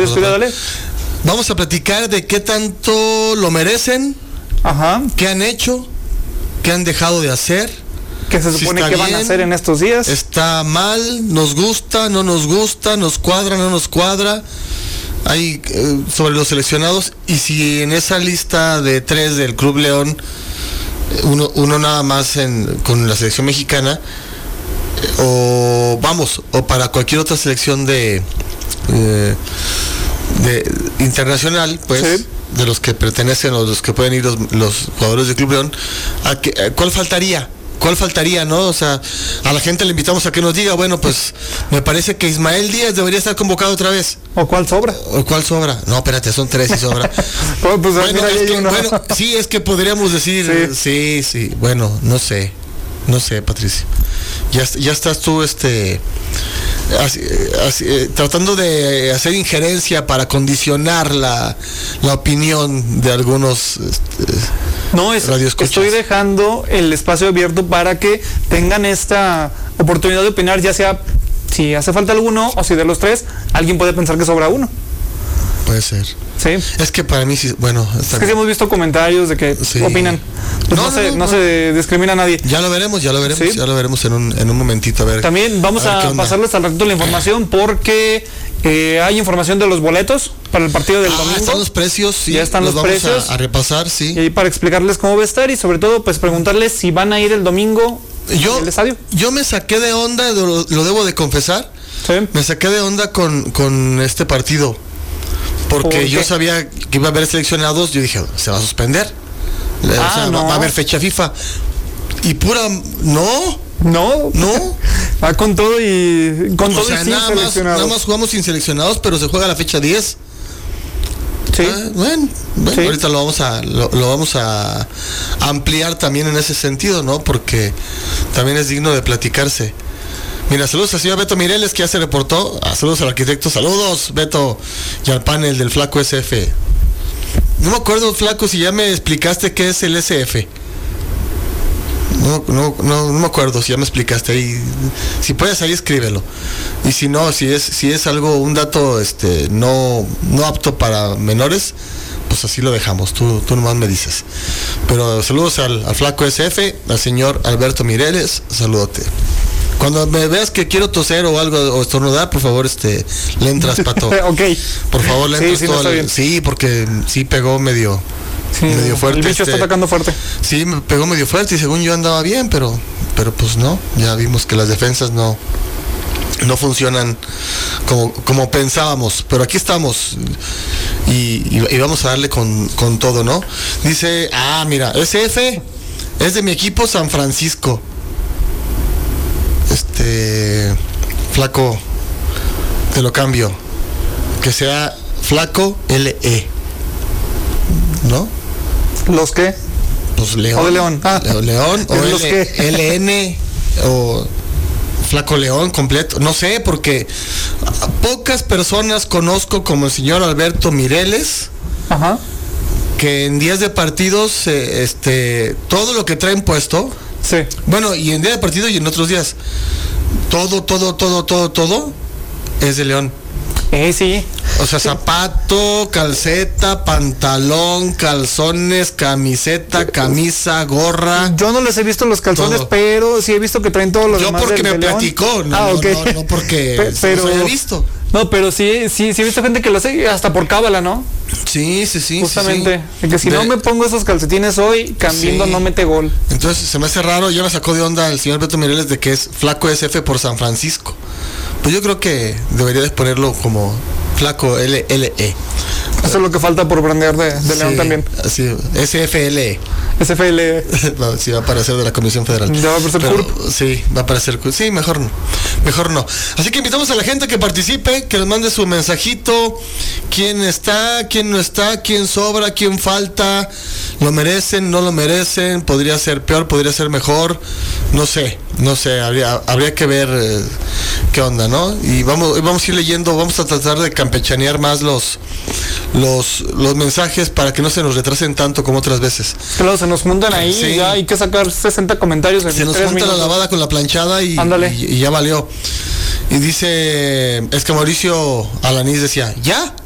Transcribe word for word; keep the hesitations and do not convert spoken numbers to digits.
descuida, dale. Vamos a platicar de qué tanto lo merecen, Ajá. qué han hecho, qué han dejado de hacer. ¿Qué se supone si que bien, van a hacer en estos días? Está mal, nos gusta, no nos gusta, nos cuadra, no nos cuadra. Hay eh, sobre los seleccionados, y si en esa lista de tres del Club León, uno, uno nada más en, con la selección mexicana, eh, o vamos, o para cualquier otra selección de, eh, de internacional, pues, sí, de los que pertenecen o los que pueden ir los, los jugadores del Club León, ¿a qué, a ¿cuál faltaría? ¿Cuál faltaría, no? O sea, a la gente le invitamos a que nos diga, bueno, pues me parece que Ismael Díaz debería estar convocado otra vez. ¿O cuál sobra? ¿O cuál sobra? No, espérate, son tres y sobra. Pues, pues, bueno, mira, es que, uno. bueno, sí, es que podríamos decir, sí, sí, sí, bueno, no sé, no sé, Patricia. Ya, ya estás tú, este, así, así, eh, tratando de hacer injerencia para condicionar la, la opinión de algunos este, no, es, estoy dejando el espacio abierto para que tengan esta oportunidad de opinar, ya sea si hace falta alguno o si de los tres alguien puede pensar que sobra uno. Puede ser. Sí. Es que para mí sí, bueno. Es que sí hemos visto comentarios de que sí opinan. Pues no, no, se, no, no, no se discrimina a nadie. Ya lo veremos, ya lo veremos, ¿sí? Ya lo veremos en un, en un momentito. A ver. También vamos a, a pasarles al ratito la información porque eh, hay información de los boletos para el partido del ah, domingo. Están los precios, sí. Ya están los, los vamos precios. A, a repasar, sí. Y para explicarles cómo va a estar y sobre todo pues preguntarles si van a ir el domingo yo, al estadio. Yo me saqué de onda, lo, lo debo de confesar. Sí. Me saqué de onda con, con este partido. Porque ¿por yo sabía que iba a haber seleccionados, yo dije, se va a suspender. Ah, o sea, no. va, va a haber fecha FIFA. Y pura, no. No. No. Va con todo y con o todo sea, y sin nada seleccionados. Más, nada más jugamos sin seleccionados, pero se juega la fecha diez. Sí. Ah, bueno, bueno sí. Ahorita lo vamos a lo, lo vamos a ampliar también en ese sentido, ¿no? Porque también es digno de platicarse. Mira, saludos al señor Beto Mireles, que ya se reportó. Ah, saludos al arquitecto. Saludos, Beto. Y al panel del Flaco S F. No me acuerdo, Flaco, si ya me explicaste qué es el S F. No, no, no, no me acuerdo si ya me explicaste. Ahí, si puedes, ahí escríbelo. Y si no, si es, si es algo, un dato este, no, no apto para menores, pues así lo dejamos. Tú, tú nomás me dices. Pero saludos al, al Flaco S F, al señor Alberto Mireles. Salúdate. Cuando me veas que quiero toser o algo o estornudar, por favor, este, le entras, Pato. Ok. Por favor, le entras sí, sí, todo. No el, sí, porque sí pegó medio, sí, medio fuerte. El bicho este, está atacando fuerte. Sí, me pegó medio fuerte y según yo andaba bien, pero, pero pues no. Ya vimos que las defensas no, no funcionan como, como pensábamos. Pero aquí estamos y, y, y vamos a darle con, con todo, ¿no? Dice, ah, mira, S F es de mi equipo San Francisco. Este, Flaco, te lo cambio, que sea Flaco L E, ¿no? ¿Los qué? Pues León. O de León. Ah. León o los L, qué? L N o Flaco León completo, no sé, porque pocas personas conozco como el señor Alberto Mireles. Ajá. Que en días de partidos, eh, este, todo lo que traen puesto. Sí. Bueno, y en día de partido y en otros días. Todo, todo, todo, todo, todo es de León. Eh, sí. O sea, sí. Zapato, calceta, pantalón, calzones, camiseta, camisa, gorra. Yo no les he visto los calzones, todo. Pero sí he visto que traen todos los Yo demás porque de, me de platicó, no, ah, okay. no, no, no porque pero, los haya visto. No, pero sí, sí, sí he visto gente que lo hace hasta por cábala, ¿no? Sí, sí, sí. Justamente. Sí, sí. Que si de... no me pongo esos calcetines hoy, Cambindo sí. no mete gol. Entonces se me hace raro, ya me sacó de onda el señor Beto Mireles de que es Flaco S F por San Francisco. Pues yo creo que debería de ponerlo como Flaco L L E. Eso es lo que falta por brandear de, de sí, León también. Sí, S F L E. S F L E. No, sí, va a aparecer de la Comisión Federal. Ya va a aparecer Pero, sí, va a aparecer. Sí, mejor no. Mejor no. Así que invitamos a la gente que participe, que nos mande su mensajito. ¿Quién está? ¿Quién no está? ¿Quién sobra? ¿Quién falta? ¿Lo merecen? ¿No lo merecen? ¿Podría ser peor? ¿Podría ser mejor? No sé, no sé. Habría, habría que ver eh, qué onda, ¿no? Y vamos, vamos a ir leyendo, vamos a tratar de campechanear más los los los mensajes para que no se nos retrasen tanto como otras veces. Claro, se nos juntan ahí sí. Y ya hay que sacar sesenta comentarios en se nos junta minutos. La lavada con la planchada y, y, y ya valió. Y dice, es que Mauricio Alanís decía, ¿ya?